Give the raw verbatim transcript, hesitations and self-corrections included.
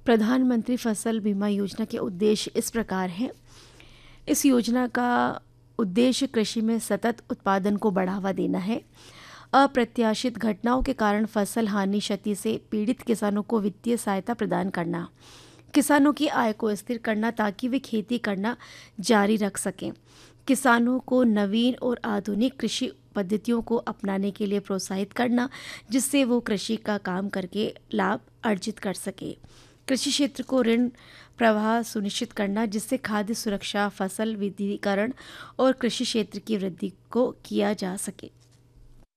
प्रधानमंत्री फसल बीमा योजना के उद्देश्य इस प्रकार हैं। इस योजना का उद्देश्य कृषि में सतत उत्पादन को बढ़ावा देना है। अप्रत्याशित घटनाओं के कारण फसल हानि क्षति से पीड़ित किसानों को वित्तीय सहायता प्रदान करना, किसानों की आय को स्थिर करना ताकि वे खेती करना जारी रख सकें, किसानों को नवीन और आधुनिक कृषि पद्धतियों को अपनाने के लिए प्रोत्साहित करना जिससे वो कृषि का काम करके लाभ अर्जित कर सके, कृषि क्षेत्र को ऋण प्रवाह सुनिश्चित करना जिससे खाद्य सुरक्षा, फसल विविधीकरण और कृषि क्षेत्र की वृद्धि को किया जा सके।